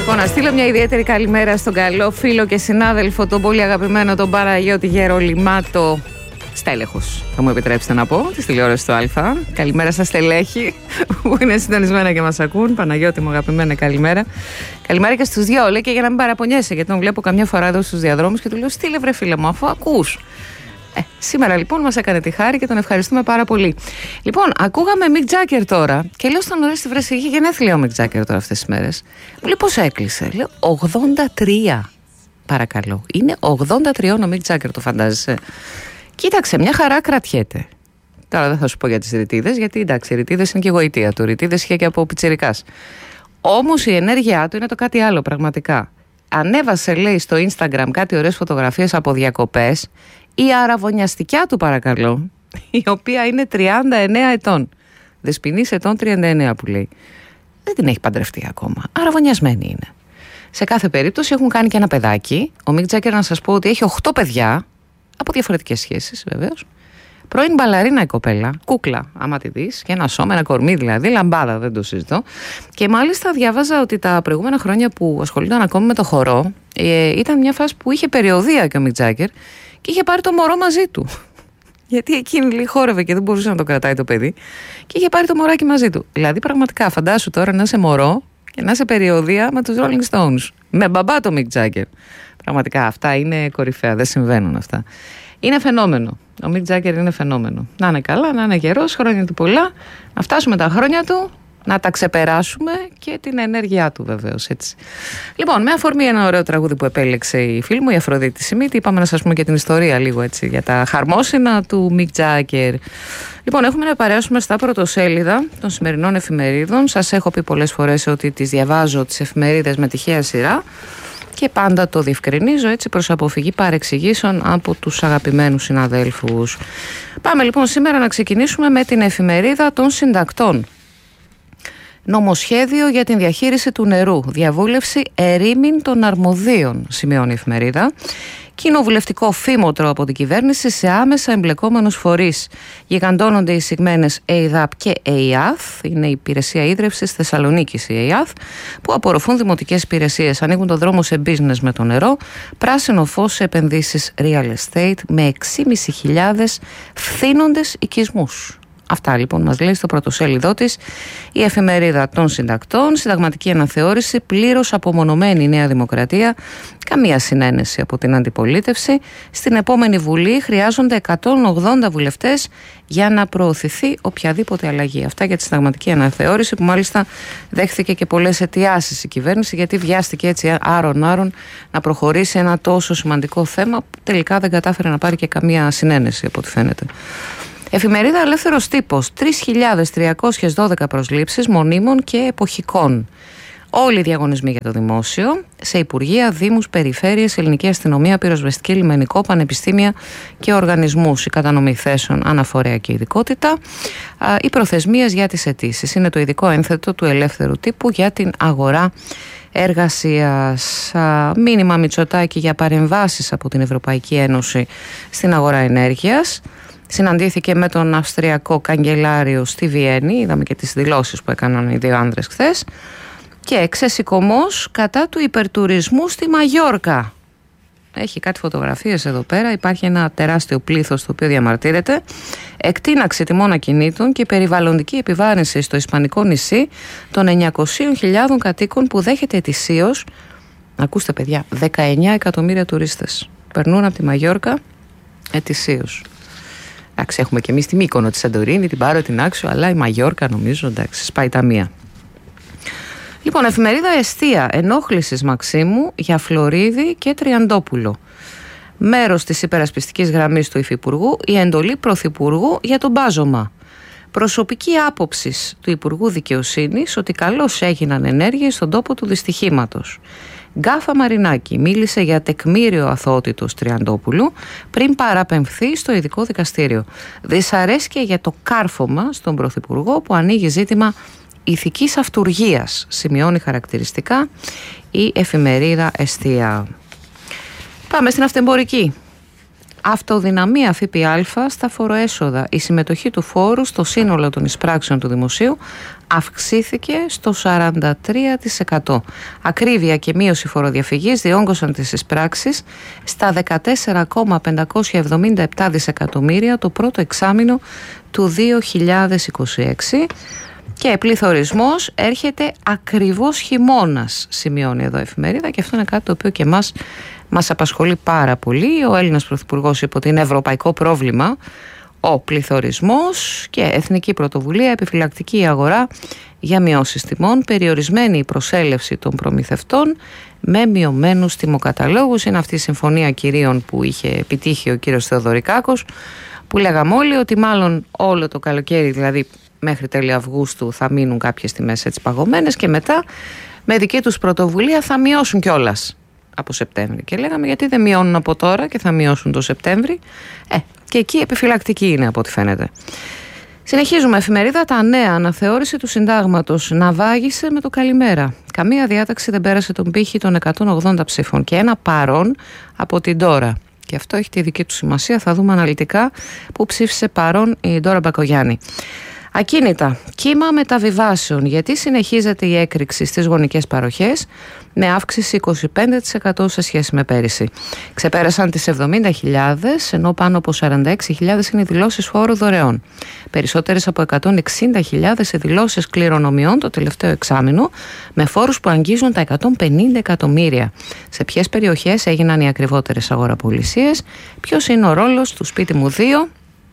Λοιπόν, να στείλω μια ιδιαίτερη καλημέρα στον καλό φίλο και συνάδελφο, τον πολύ αγαπημένο τον Παναγιώτη Γερολιμάτο, στέλεχος, θα μου επιτρέψετε να πω, της τηλεόρασης του Α. Καλημέρα στα στελέχη που είναι συντονισμένα και μας ακούν. Παναγιώτη μου, αγαπημένα, καλημέρα. Καλημέρα και στους δυο, λέει, και για να μην παραπονιέσαι, γιατί τον βλέπω καμιά φορά εδώ στους διαδρόμους και του λέω: στείλε βρε φίλε μου, αφού ακούς. Σήμερα λοιπόν μας έκανε τη χάρη και τον ευχαριστούμε πάρα πολύ. Λοιπόν, ακούγαμε Μικ Τζάκερ τώρα και λέω στον Ορέστη, βρες, είχε γενέθλια ο Μικ Τζάκερ τώρα αυτές τις μέρες. Μου λέει πώς έκλεισε. Λέω 83. Παρακαλώ. Είναι 83 ο Μικ Τζάκερ, το φαντάζεσαι? Κοίταξε, μια χαρά κρατιέται. Τώρα δεν θα σου πω για τις ρητίδες, γιατί εντάξει, οι ρητίδες είναι και γοητεία του. Ρητίδες είχε και από πιτσιρικάς. Όμως η ενέργειά του είναι το κάτι άλλο, πραγματικά. Ανέβασε, λέει, στο Instagram κάτι ωραίες φωτογραφίες από διακοπές. Η αραβωνιαστικιά του, παρακαλώ, η οποία είναι 39 ετών. Δεσποινής ετών 39 που λέει. Δεν την έχει παντρευτεί ακόμα. Αραβωνιασμένη είναι. Σε κάθε περίπτωση έχουν κάνει και ένα παιδάκι. Ο Μικ Τζάκερ, να σας πω ότι έχει 8 παιδιά, από διαφορετικές σχέσεις βεβαίως. Πρώην μπαλαρίνα η κοπέλα, κούκλα, άμα τη δεις, και ένα σώμα, ένα κορμί δηλαδή, λαμπάδα, δεν το συζητώ. Και μάλιστα διάβαζα ότι τα προηγούμενα χρόνια που ασχολούνταν ακόμη με το χορό, ήταν μια φάση που είχε περιοδεία και ο Μικ Τζάκερ και είχε πάρει το μωρό μαζί του. Γιατί εκείνη λέει χόρευε και δεν μπορούσε να το κρατάει το παιδί, και είχε πάρει το μωράκι μαζί του. Δηλαδή, πραγματικά, φαντάσου τώρα να είσαι μωρό και να είσαι περιοδεία με τους Rolling Stones. Με μπαμπά το Μικ Τζάκερ. Πραγματικά αυτά είναι κορυφαία, δεν συμβαίνουν αυτά. Είναι φαινόμενο. Ο Μικ Τζάκερ είναι φαινόμενο. Να είναι καλά, να είναι γερός, χρόνια του πολλά, να φτάσουμε τα χρόνια του, να τα ξεπεράσουμε και την ενέργειά του βεβαίως, έτσι. Λοιπόν, με αφορμή ένα ωραίο τραγούδι που επέλεξε η φίλη μου, η Αφροδίτη Σιμίτη, είπαμε να σας πούμε και την ιστορία λίγο, έτσι, για τα χαρμόσυνα του Μικ Τζάκερ. Λοιπόν, έχουμε να παρέωσουμε στα πρωτοσέλιδα των σημερινών εφημερίδων. Σας έχω πει πολλές φορές ότι τις διαβάζω τις εφημερίδες με τυχαία σειρά και πάντα το διευκρινίζω, έτσι, προς αποφυγή παρεξηγήσεων από τους αγαπημένους συναδέλφους. Πάμε λοιπόν σήμερα να ξεκινήσουμε με την εφημερίδα των συντακτών. Νομοσχέδιο για την διαχείριση του νερού. Διαβούλευση ερήμην των αρμοδίων, σημειώνει η εφημερίδα. Κοινοβουλευτικό φήμοτρο από την κυβέρνηση σε άμεσα εμπλεκόμενους φορείς. Γιγαντώνονται οι εισηγμένες ΕΙΔΑΠ και ΕΙΑΘ, είναι η Υπηρεσία Ίδρευσης Θεσσαλονίκης, η ΕΙΑΘ, που απορροφούν δημοτικές υπηρεσίες. Ανοίγουν το δρόμο σε business με το νερό. Πράσινο φως σε επενδύσεις real estate με 6.500 φθήνοντες οικισμούς. Αυτά λοιπόν μας λέει στο πρωτοσέλιδό της η εφημερίδα των συντακτών. Συνταγματική αναθεώρηση, πλήρως απομονωμένη η Νέα Δημοκρατία, καμία συνένεση από την αντιπολίτευση. Στην επόμενη Βουλή χρειάζονται 180 βουλευτές για να προωθηθεί οποιαδήποτε αλλαγή. Αυτά για τη συνταγματική αναθεώρηση, που μάλιστα δέχθηκε και πολλές αιτιάσεις η κυβέρνηση, γιατί βιάστηκε έτσι άρον-άρον να προχωρήσει ένα τόσο σημαντικό θέμα που τελικά δεν κατάφερε να πάρει και καμία συνένεση από ό,τι φαίνεται. Εφημερίδα Ελεύθερος Τύπος, 3.312 προσλήψεις μονίμων και εποχικών. Όλοι οι διαγωνισμοί για το δημόσιο, σε υπουργεία, δήμους, περιφέρειες, ελληνική αστυνομία, πυροσβεστική, λιμενικό, πανεπιστήμια και οργανισμούς. Η κατανομή θέσεων αναφορέα και ειδικότητα. Οι προθεσμίες για τις αιτήσεις. Είναι το ειδικό ένθετο του Ελεύθερου Τύπου για την αγορά εργασίας. Μήνυμα Μητσοτάκη για παρεμβάσεις από την Ευρωπαϊκή Ένωση στην αγορά ενέργειας. Συναντήθηκε με τον Αυστριακό Καγκελάριο στη Βιέννη. Είδαμε και τις δηλώσεις που έκαναν οι δύο άνδρες χθες. Και ξεσηκωμός κατά του υπερτουρισμού στη Μαγιόρκα. Έχει κάτι φωτογραφίες εδώ πέρα. Υπάρχει ένα τεράστιο πλήθος το οποίο διαμαρτύρεται. Εκτείναξη τιμών ακινήτων και περιβαλλοντική επιβάρυνση στο ισπανικό νησί των 900.000 κατοίκων που δέχεται ετησίως, ακούστε παιδιά, 19 εκατομμύρια τουρίστες. Περνούν από τη Μαγιόρκα ετησίως. Εντάξει, έχουμε και εμείς τη Μύκονο, τη Σαντορίνη, την Πάρο, την Άξιο, αλλά η Μαγιόρκα νομίζω, εντάξει, σπάει τα μία. Λοιπόν, εφημερίδα Εστία, ενόχλησης Μαξίμου για Φλωρίδη και Τριαντόπουλο. Μέρος της υπερασπιστικής γραμμής του Υφυπουργού, η εντολή Πρωθυπουργού για τον μπάζωμα. Προσωπική άποψη του Υπουργού Δικαιοσύνης ότι καλώς έγιναν ενέργειες στον τόπο του δυστυχήματος. Γκάφα Μαρινάκη μίλησε για τεκμήριο αθωότητος Τριαντόπουλου πριν παραπεμφθεί στο ειδικό δικαστήριο. Δυσαρέσκεια για το κάρφωμα στον Πρωθυπουργό που ανοίγει ζήτημα ηθικής αυτουργίας, σημειώνει χαρακτηριστικά η εφημερίδα Εστία. Πάμε στην αυτεμπορική. Αυτοδυναμία ΦΠΑ στα φοροέσοδα. Η συμμετοχή του φόρου στο σύνολο των εισπράξεων του δημοσίου αυξήθηκε στο 43%. Ακρίβεια και μείωση φοροδιαφυγής διόγκωσαν τις εισπράξεις στα 14,577 δισεκατομμύρια το πρώτο εξάμηνο του 2026. Και πληθωρισμός, έρχεται ακριβώς χειμώνας, σημειώνει εδώ η εφημερίδα, και αυτό είναι κάτι το οποίο και μας απασχολεί πάρα πολύ. Ο Έλληνας Πρωθυπουργός είπε ότι είναι ευρωπαϊκό πρόβλημα ο πληθωρισμός και εθνική πρωτοβουλία, επιφυλακτική αγορά για μειώσεις τιμών, περιορισμένη η προσέλευση των προμηθευτών με μειωμένους τιμοκαταλόγους. Είναι αυτή η συμφωνία κυρίων που είχε επιτύχει ο κύριος Θεοδωρικάκος, που λέγαμε όλοι ότι μάλλον όλο το καλοκαίρι, δηλαδή μέχρι τέλη Αυγούστου, θα μείνουν κάποιες τιμές έτσι παγωμένες και μετά με δική τους πρωτοβουλία θα μειώσουν κιόλας από Σεπτέμβρη. Και λέγαμε γιατί δεν μειώνουν από τώρα και θα μειώσουν το Σεπτέμβρη. Και εκεί επιφυλακτική είναι από ό,τι φαίνεται. Συνεχίζουμε εφημερίδα. Τα νέα, αναθεώρηση του συντάγματος ναυάγησε με το καλημέρα. Καμία διάταξη δεν πέρασε τον πύχη των 180 ψήφων και ένα παρόν από την Ντόρα. Και αυτό έχει τη δική του σημασία. Θα δούμε αναλυτικά που ψήφισε παρόν η Ντόρα Μπακογιάννη. Ακίνητα. Κύμα μεταβιβάσεων. Γιατί συνεχίζεται η έκρηξη στις γονικές παροχές με αύξηση 25% σε σχέση με πέρυσι. Ξεπέρασαν τις 70.000, ενώ πάνω από 46.000 είναι οι δηλώσεις φόρου δωρεών. Περισσότερες από 160.000 δηλώσεις κληρονομιών το τελευταίο εξάμηνο, με φόρους που αγγίζουν τα 150 εκατομμύρια. Σε ποιες περιοχές έγιναν οι ακριβότερες αγοραπολισίες, ποιος είναι ο ρόλος του Σπίτι μου 2.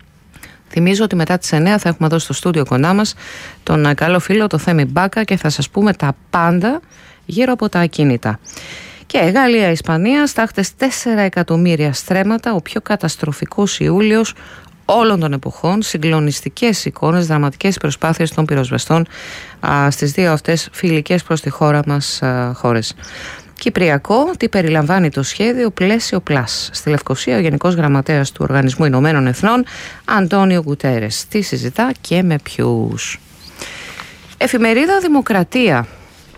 Θυμίζω ότι μετά τις 9 θα έχουμε εδώ στο στούντιο κοντά μας τον καλό φίλο, το Θέμη Μπάκα, και θα σας πούμε τα πάντα γύρω από τα ακίνητα. Και Γαλλία-Ισπανία, στάχτες 4 εκατομμύρια στρέμματα, ο πιο καταστροφικός Ιούλιος όλων των εποχών, συγκλονιστικές εικόνες, δραματικές προσπάθειες των πυροσβεστών στις δύο αυτές φιλικές προς τη χώρα μας χώρες. Κυπριακό, τι περιλαμβάνει το σχέδιο Πλαίσιο Πλάς. Στη Λευκοσία ο Γενικός Γραμματέας του Οργανισμού Ηνωμένων Εθνών, Αντώνιο Γκουτέρες. Τι συζητά και με ποιους. Εφημερίδα Δημοκρατία.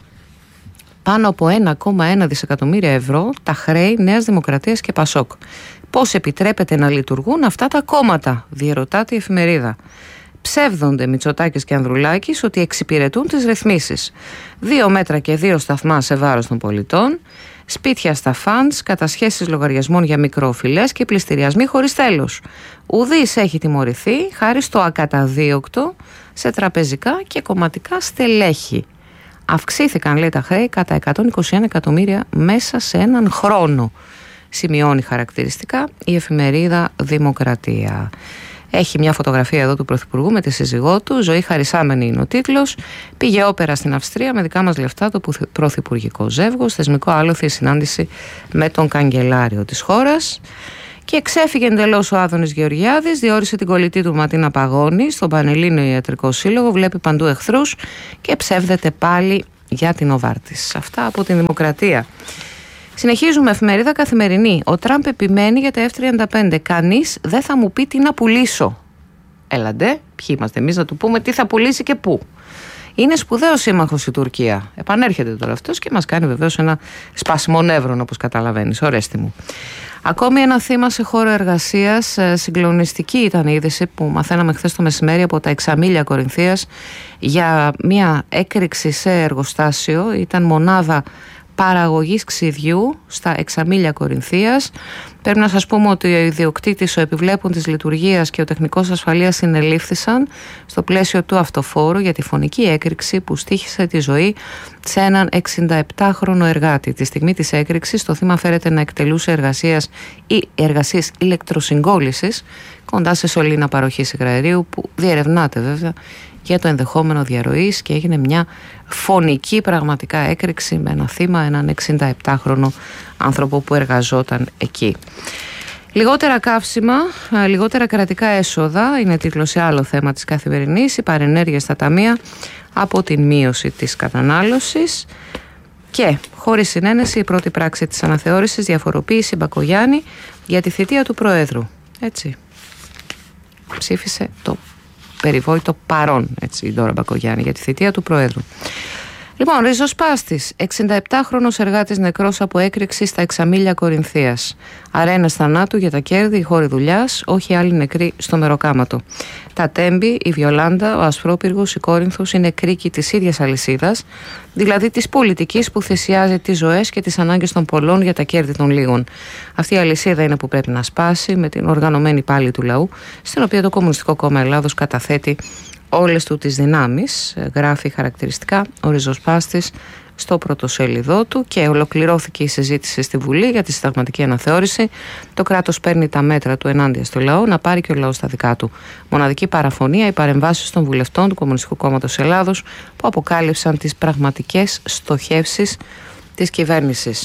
Πάνω από 1,1 δισεκατομμύρια ευρώ τα χρέη Νέας Δημοκρατίας και Πασόκ. Πώς επιτρέπεται να λειτουργούν αυτά τα κόμματα, διερωτάται η εφημερίδα. Ψεύδονται Μητσοτάκης και Ανδρουλάκης ότι εξυπηρετούν τις ρυθμίσεις. 2 μέτρα και 2 σταθμά σε βάρος των πολιτών, σπίτια στα φαντς, κατασχέσεις λογαριασμών για μικροοφιλές και πληστηριασμοί χωρίς τέλος. Ουδής έχει τιμωρηθεί χάρη στο ακαταδίωκτο σε τραπεζικά και κομματικά στελέχη. Αυξήθηκαν, λέει, τα χρέη κατά 121 εκατομμύρια μέσα σε έναν χρόνο. Σημειώνει χαρακτηριστικά η εφημερίδα Δημοκρατία. Έχει μια φωτογραφία εδώ του Πρωθυπουργού με τη σύζυγό του. Ζωή χαρισάμενη είναι ο τίτλος. Πήγε όπερα στην Αυστρία με δικά μας λεφτά το πρωθυπουργικό ζεύγος. Θεσμικό άλοθη η συνάντηση με τον καγκελάριο της χώρας. Και ξέφυγε εντελώς ο Άδωνης Γεωργιάδης. Διόρισε την κολλητή του Ματίνα Παγώνη στον Πανελλήνιο Ιατρικό Σύλλογο. Βλέπει παντού εχθρούς και ψεύδεται πάλι για την Οβάρτης. Αυτά από την Δημοκρατία. Συνεχίζουμε, εφημερίδα Καθημερινή. Ο Τραμπ επιμένει για τα F-35. Κανείς δεν θα μου πει τι να πουλήσω. Έλαντε, ποιοι είμαστε εμείς να του πούμε τι θα πουλήσει και πού. Είναι σπουδαίος σύμμαχος η Τουρκία. Επανέρχεται τώρα αυτός και μας κάνει βεβαίως ένα σπάσιμο νεύρων, όπως καταλαβαίνεις. Ορέστη μου. Ακόμη ένα θύμα σε χώρο εργασίας. Συγκλονιστική ήταν η είδηση που μαθαίναμε χθες το μεσημέρι από τα Εξαμήλια Κορινθίας για μια έκρηξη σε εργοστάσιο. Ήταν μονάδα παραγωγής ξυδιού στα Εξαμήλια Κορινθίας. Πρέπει να σας πούμε ότι ο ιδιοκτήτης, ο επιβλέπων της λειτουργίας και ο τεχνικός ασφαλείας συνελήφθησαν στο πλαίσιο του αυτοφόρου για τη φωνική έκρηξη που στοίχησε τη ζωή σε έναν 67χρονο εργάτη. Τη στιγμή της έκρηξης το θύμα φέρεται να εκτελούσε εργασίες ηλεκτροσυγκόλλησης κοντά σε σωλήνα παροχής υγραερίου που διερευνάται βέβαια για το ενδεχόμενο διαρροής, και έγινε μια φωνική πραγματικά έκρηξη με ένα θύμα, έναν 67χρονο άνθρωπο που εργαζόταν εκεί. Λιγότερα καύσιμα, λιγότερα κρατικά έσοδα είναι τίτλος σε άλλο θέμα της Καθημερινής. Η παρενέργεια στα ταμεία από την μείωση της κατανάλωσης. Και χωρίς συνένεση η πρώτη πράξη της αναθεώρησης, διαφοροποίηση Μπακογιάννη για τη θητεία του Προέδρου. Έτσι ψήφισε το περιβόητο παρόν, έτσι, η Ντόρα Μπακογιάννη για τη θητεία του Προέδρου. Λοιπόν, ριζοσπάστης, 67χρονος εργάτης νεκρός από έκρηξη στα Εξαμήλια Κορινθίας. Αρένας θανάτου για τα κέρδη, χώροι δουλειάς, όχι άλλοι νεκροί στο Μεροκάματο. Τα Τέμπη, η Βιολάντα, ο Ασπρόπυργος, η Κόρινθος είναι κρίκοι της ίδιας αλυσίδας, δηλαδή της πολιτικής που θυσιάζει τις ζωές και τις ανάγκες των πολλών για τα κέρδη των λίγων. Αυτή η αλυσίδα είναι που πρέπει να σπάσει με την οργανωμένη πάλη του λαού, στην οποία το Κομμουνιστικό Κόμμα Ελλάδος καταθέτει όλες του τις δυνάμεις, γράφει χαρακτηριστικά ο ριζοσπάστης στο πρωτοσέλιδό του, και ολοκληρώθηκε η συζήτηση στη Βουλή για τη συνταγματική αναθεώρηση. Το κράτος παίρνει τα μέτρα του ενάντια στο λαό, να πάρει και ο λαός τα δικά του. Μοναδική παραφωνία οι παρεμβάσεις των βουλευτών του Κομμουνιστικού Κόμματος Ελλάδος, που αποκάλυψαν τις πραγματικές στοχεύσεις της κυβέρνησης.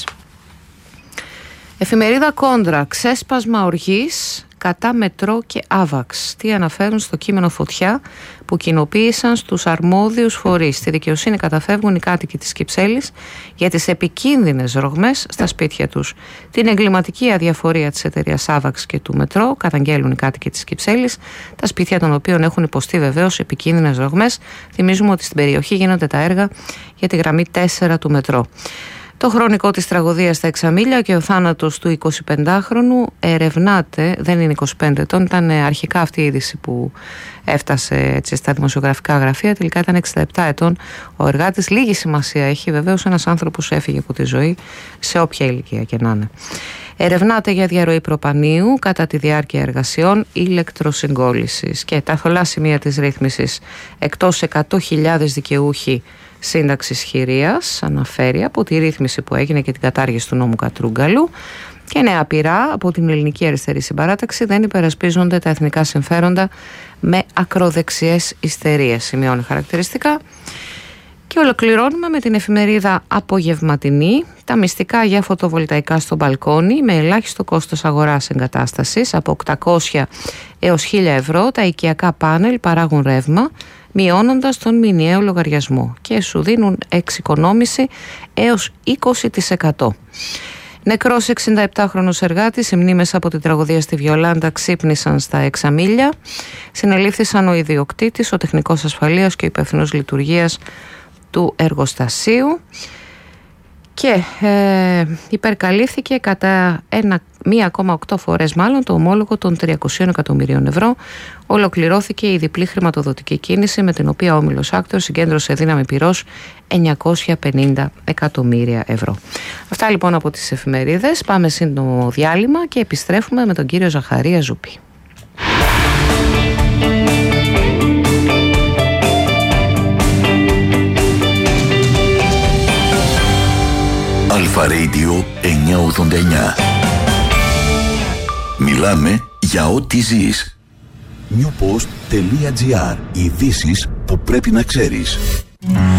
Εφημερίδα Κόντρα, ξέσπασμα οργής κατά μετρό και άβαξ. Τι αναφέρουν στο κείμενο Φωτιά που κοινοποίησαν στους αρμόδιους φορείς. Στη δικαιοσύνη καταφεύγουν οι κάτοικοι της Κυψέλης για τις επικίνδυνες ρογμές στα σπίτια τους. Την εγκληματική αδιαφορία της εταιρείας άβαξ και του μετρό καταγγέλουν οι κάτοικοι της Κυψέλης, τα σπίτια των οποίων έχουν υποστεί βεβαίως επικίνδυνες ρογμές. Θυμίζουμε ότι στην περιοχή γίνονται τα έργα για τη γραμμή 4 του μετρό. Το χρονικό της τραγωδίας στα Εξαμήλια και ο θάνατος του 25χρονου ερευνάται, δεν είναι 25 ετών, ήταν αρχικά αυτή η είδηση που έφτασε έτσι στα δημοσιογραφικά γραφεία, τελικά ήταν 67 ετών ο εργάτης. Λίγη σημασία έχει βεβαίως ένας άνθρωπος έφυγε από τη ζωή σε όποια ηλικία και να είναι. Ερευνάται για διαρροή προπανίου κατά τη διάρκεια εργασιών ηλεκτροσυγκόλλησης, και τα θολά σημεία της ρύθμισης εκτός 100.000 δικαιούχοι σύνταξης χειρίας αναφέρει από τη ρύθμιση που έγινε και την κατάργηση του νόμου Κατρούγκαλου, και νέα πειρά από την Ελληνική Αριστερή Συμπαράταξη δεν υπερασπίζονται τα εθνικά συμφέροντα με ακροδεξιές ιστερίες, σημειώνει χαρακτηριστικά. Και ολοκληρώνουμε με την εφημερίδα Απογευματινή. Τα μυστικά για φωτοβολταϊκά στο μπαλκόνι με ελάχιστο κόστος αγοράς εγκατάστασης από 800 έως 1.000 ευρώ. Τα οικιακά πάνελ παράγουν ρεύμα μειώνοντας τον μηνιαίο λογαριασμό και σου δίνουν εξοικονόμηση έως 20%. Νεκρός 67χρονος εργάτης, οι μνήμες από την τραγωδία στη Βιολάντα ξύπνησαν στα Εξαμήλια. Συνελήφθησαν ο ιδιοκτήτης, ο τεχνικός ασφαλείας και ο υπεύθυνος λειτουργίας του εργοστασίου, και υπερκαλύφθηκε κατά 1,8 φορές μάλλον το ομόλογο των 300 εκατομμυρίων ευρώ. Ολοκληρώθηκε η διπλή χρηματοδοτική κίνηση με την οποία ο όμιλος Άκτορ συγκέντρωσε δύναμη πυρός 950 εκατομμύρια ευρώ. Αυτά λοιπόν από τις εφημερίδες. Πάμε σύντομο διάλειμμα και επιστρέφουμε με τον κύριο Ζαχαρία Ζούπη. Αλφα Radio 989. Μιλάμε για ό,τι ζεις. Newpost.gr. Ειδήσεις που πρέπει να ξέρεις.